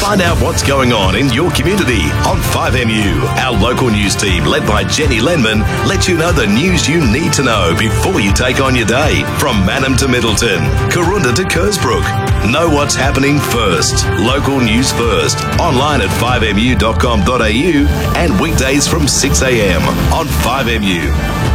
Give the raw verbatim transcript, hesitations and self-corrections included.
Find out what's going on in your community on five M U. Our local news team, led by Jenny Lenman, lets you know the news you need to know before you take on your day. From Mannum to Middleton, Karoonda to Kersbrook. Know what's happening first. Local news first. Online at five m u dot com dot a u and weekdays from six a m on five M U.